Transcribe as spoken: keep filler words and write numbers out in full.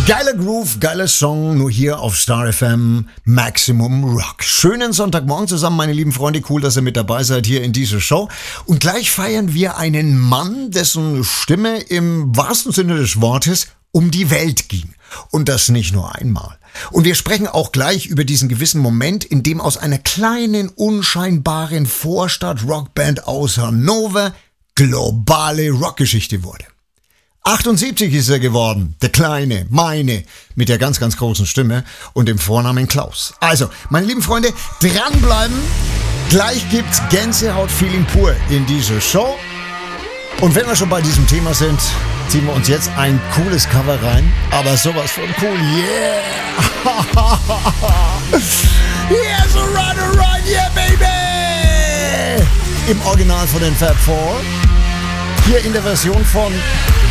Geiler Groove, geiler Song, nur hier auf Star F M Maximum Rock. Schönen Sonntagmorgen zusammen, meine lieben Freunde. Cool, dass ihr mit dabei seid hier in dieser Show. Und gleich feiern wir einen Mann, dessen Stimme im wahrsten Sinne des Wortes um die Welt ging. Und das nicht nur einmal. Und wir sprechen auch gleich über diesen gewissen Moment, in dem aus einer kleinen, unscheinbaren Vorstadt-Rockband aus Hannover globale Rockgeschichte wurde. achtundsiebzig ist er geworden, der Kleine, meine, mit der ganz, ganz großen Stimme und dem Vornamen Klaus. Also, meine lieben Freunde, dranbleiben. Gleich gibt's Gänsehaut-Feeling pur in dieser Show. Und wenn wir schon bei diesem Thema sind, ziehen wir uns jetzt ein cooles Cover rein. Aber sowas von cool, yeah! Yeah, so run and run, yeah, baby! Im Original von den Fab Four. Hier in der Version von